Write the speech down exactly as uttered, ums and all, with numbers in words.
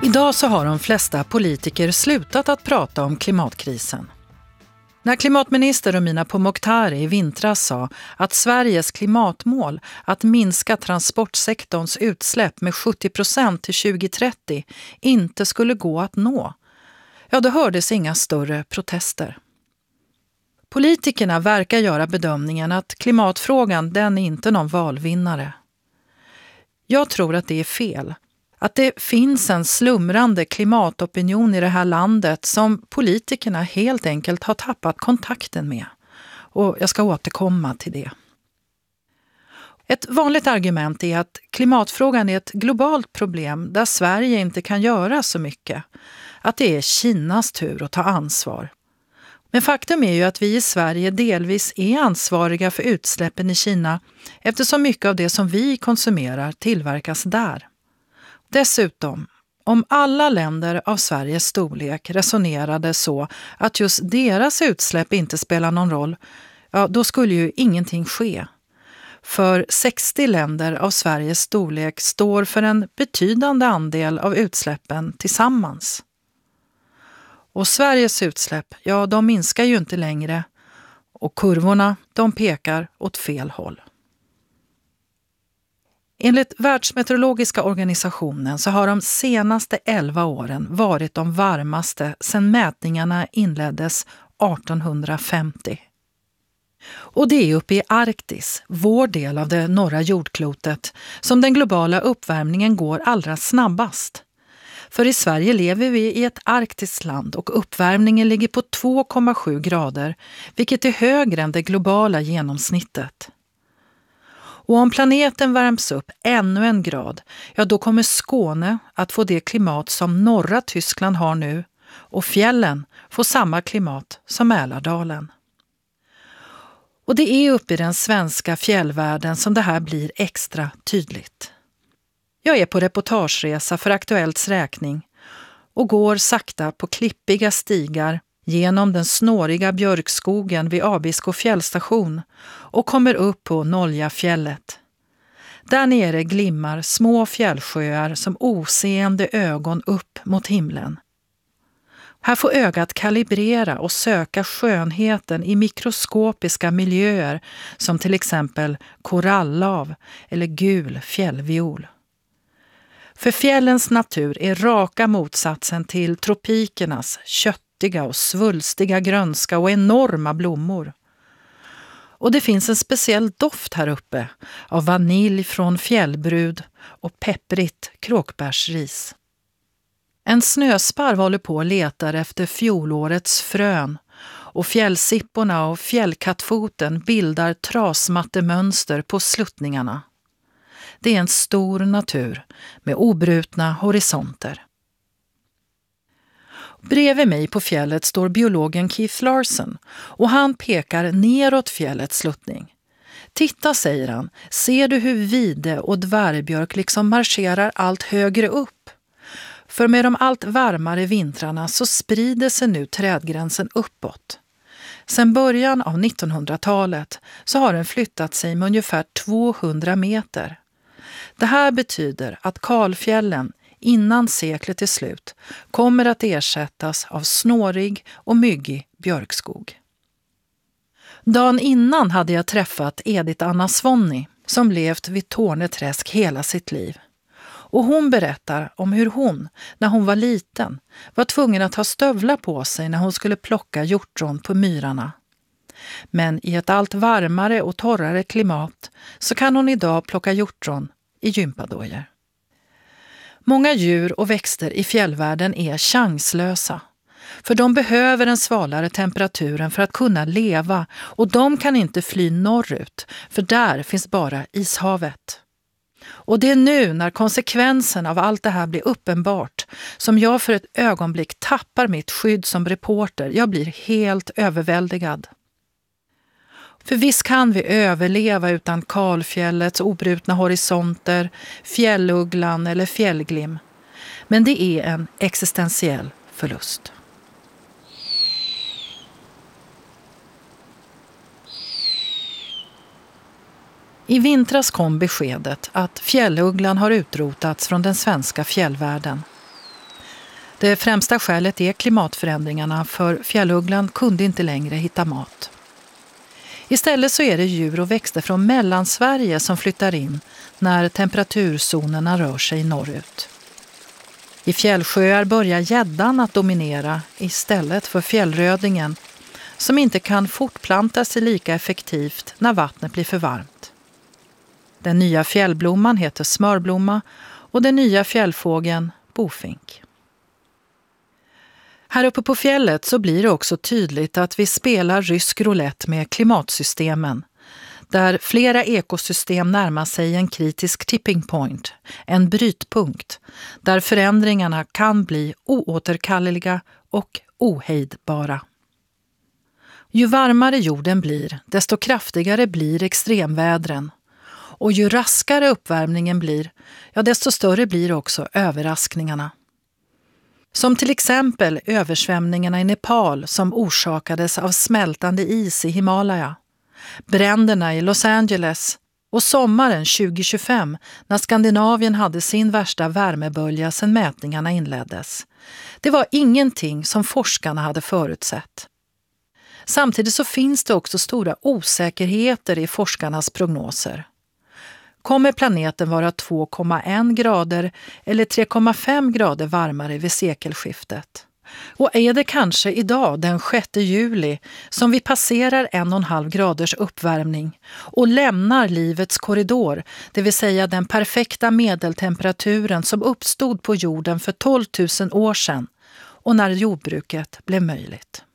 Idag så har de flesta politiker slutat att prata om klimatkrisen. När klimatminister Romina Pourmokhtari i vintras sa att Sveriges klimatmål att minska transportsektorns utsläpp med sjuttio procent till tjugo trettio inte skulle gå att nå, ja då hördes inga större protester. Politikerna verkar göra bedömningen att klimatfrågan den är inte någon valvinnare. Jag tror att det är fel. Att det finns en slumrande klimatopinion i det här landet som politikerna helt enkelt har tappat kontakten med. Och jag ska återkomma till det. Ett vanligt argument är att klimatfrågan är ett globalt problem där Sverige inte kan göra så mycket. Att det är Kinas tur att ta ansvar. Men faktum är ju att vi i Sverige delvis är ansvariga för utsläppen i Kina eftersom mycket av det som vi konsumerar tillverkas där. Dessutom, om alla länder av Sveriges storlek resonerade så att just deras utsläpp inte spelar någon roll, ja, då skulle ju ingenting ske. För sextio länder av Sveriges storlek står för en betydande andel av utsläppen tillsammans. Och Sveriges utsläpp, ja de minskar ju inte längre och kurvorna de pekar åt fel håll. Enligt Världsmeteorologiska organisationen så har de senaste elva åren varit de varmaste sedan mätningarna inleddes artonhundrafemtio. Och det är uppe i Arktis, vår del av det norra jordklotet, som den globala uppvärmningen går allra snabbast. För i Sverige lever vi i ett arktiskt land och uppvärmningen ligger på två komma sju grader, vilket är högre än det globala genomsnittet. Och om planeten värms upp ännu en grad, ja då kommer Skåne att få det klimat som norra Tyskland har nu och fjällen får samma klimat som Mälardalen. Och det är uppe i den svenska fjällvärlden som det här blir extra tydligt. Jag är på reportageresa för Aktuellts räkning och går sakta på klippiga stigar genom den snåriga björkskogen vid Abisko fjällstation och kommer upp på Noljafjället. Där nere glimmar små fjällsjöar som oseende ögon upp mot himlen. Här får ögat kalibrera och söka skönheten i mikroskopiska miljöer som till exempel korallav eller gul fjällviol. För fjällens natur är raka motsatsen till tropikernas köttiga och svulstiga grönska och enorma blommor. Och det finns en speciell doft här uppe av vanilj från fjällbrud och pepprigt kråkbärsris. En snösparv håller på och letar efter fjolårets frön och fjällsipporna och fjällkattfoten bildar trasmattemönster på sluttningarna. Det är en stor natur med obrutna horisonter. Bredvid mig på fjället står biologen Keith Larson och han pekar neråt fjällets sluttning. Titta, säger han, ser du hur vide och dvärgbjörk liksom marscherar allt högre upp? För med de allt varmare vintrarna så sprider sig nu trädgränsen uppåt. Sedan början av nittonhundratalet så har den flyttat sig med ungefär tvåhundra meter. Det här betyder att kalfjällen innan seklet är slut kommer att ersättas av snårig och myggig björkskog. Dagen innan hade jag träffat Edith Anna Svonni som levt vid Torneträsk hela sitt liv. Och hon berättar om hur hon, när hon var liten, var tvungen att ha stövlar på sig när hon skulle plocka hjortron på myrarna. Men i ett allt varmare och torrare klimat så kan hon idag plocka hjortron i gympadojor. Många djur och växter i fjällvärlden är chanslösa. För de behöver den svalare temperaturen för att kunna leva och de kan inte fly norrut för där finns bara ishavet. Och det är nu när konsekvensen av allt det här blir uppenbart som jag för ett ögonblick tappar mitt skydd som reporter. Jag blir helt överväldigad. För visst kan vi överleva utan kalfjällets obrutna horisonter, fjällugglan eller fjällglim. Men det är en existentiell förlust. I vintras kom beskedet att fjällugglan har utrotats från den svenska fjällvärlden. Det främsta skälet är klimatförändringarna, för fjällugglan kunde inte längre hitta mat. Istället så är det djur och växter från Mellansverige som flyttar in när temperaturzonerna rör sig norrut. I fjällsjöar börjar gäddan att dominera istället för fjällrödingen, som inte kan fortplanta sig lika effektivt när vattnet blir för varmt. Den nya fjällblomman heter smörblomma och den nya fjällfågeln bofink. Här uppe på fjället så blir det också tydligt att vi spelar rysk roulette med klimatsystemen, där flera ekosystem närmar sig en kritisk tipping point, en brytpunkt, där förändringarna kan bli oåterkalleliga och ohejdbara. Ju varmare jorden blir, desto kraftigare blir extremvädren. Och ju raskare uppvärmningen blir, ja, desto större blir också överraskningarna. Som till exempel översvämningarna i Nepal som orsakades av smältande is i Himalaya, bränderna i Los Angeles och sommaren tjugo tjugofem när Skandinavien hade sin värsta värmebölja sedan mätningarna inleddes. Det var ingenting som forskarna hade förutsett. Samtidigt så finns det också stora osäkerheter i forskarnas prognoser. Kommer planeten vara två komma en grader eller tre komma fem grader varmare vid sekelskiftet? Och är det kanske idag den sjätte juli som vi passerar en och en halv graders uppvärmning och lämnar livets korridor, det vill säga den perfekta medeltemperaturen som uppstod på jorden för tolv tusen år sedan och när jordbruket blev möjligt?